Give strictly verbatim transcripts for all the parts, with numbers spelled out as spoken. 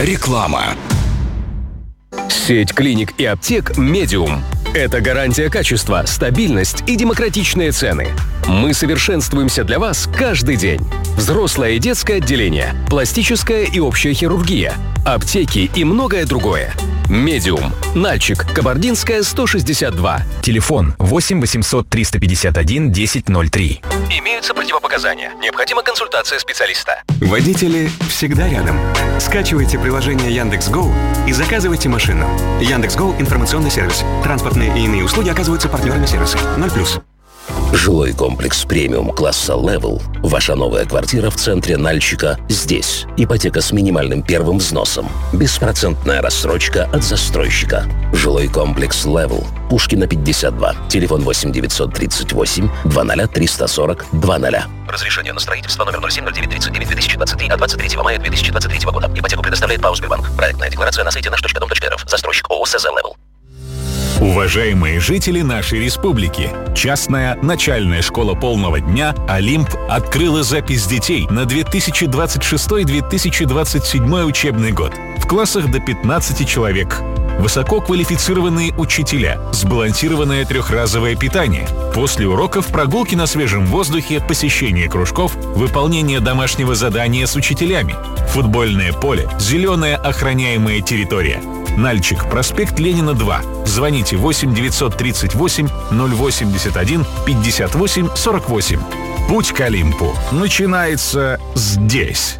Реклама. Сеть клиник и аптек «Медиум». Это гарантия качества, стабильность и демократичные цены. Мы совершенствуемся для вас каждый день. Взрослое и детское отделение, пластическая и общая хирургия, аптеки и многое другое. «Медиум». Нальчик, Кабардинская, сто шестьдесят два. Телефон восемь восемьсот триста пятьдесят один десять ноль три. Имеются противопоказания. Необходима консультация специалиста. Водители всегда рядом. Скачивайте приложение Яндекс.Гоу и заказывайте машину. Яндекс.Гоу – информационный сервис. Транспортные и иные услуги оказываются партнерами сервиса. ноль плюс. Жилой комплекс премиум класса Level. Ваша новая квартира в центре Нальчика здесь. Ипотека с минимальным первым взносом. Беспроцентная рассрочка от застройщика. Жилой комплекс Level. Пушкина, пятьдесят два. Телефон восемь девятьсот тридцать восемь двадцать триста сорок двадцать. Разрешение на строительство номер ноль семь ноль девять тридцать девять две тысячи двадцать три от двадцать третьего мая две тысячи двадцать третьего года. Ипотеку предоставляет ПАО «Сбербанк». Проектная декларация на сайте наш точка дом точка эр эф. Застройщик ООО СЗ Level. Уважаемые жители нашей республики, частная начальная школа полного дня «Олимп» открыла запись детей на две тысячи двадцать шестой — две тысячи двадцать седьмой учебный год в классах до пятнадцати человек. Высококвалифицированные учителя, сбалансированное трехразовое питание. После уроков прогулки на свежем воздухе, посещение кружков, выполнение домашнего задания с учителями. Футбольное поле, зеленая охраняемая территория. Нальчик, проспект Ленина, два. Звоните восемь девятьсот тридцать восемь ноль восемьдесят один пятьдесят восемь сорок восемь. Путь к Олимпу начинается здесь.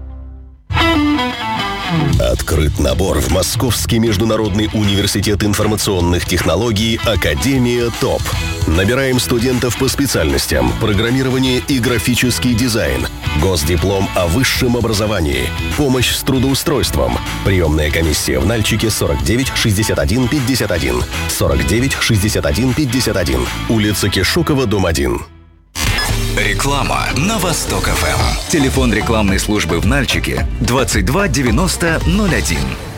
Открыт набор в Московский международный университет информационных технологий «Академия ТОП». Набираем студентов по специальностям программирование и графический дизайн, госдиплом о высшем образовании, помощь с трудоустройством. Приемная комиссия в Нальчике сорок девять шестьдесят один пятьдесят один, сорок девять шестьдесят один пятьдесят один, улица Кишокова, дом один. Реклама на Восток ФМ. Телефон рекламной службы в Нальчике двадцать два девяносто ноль один.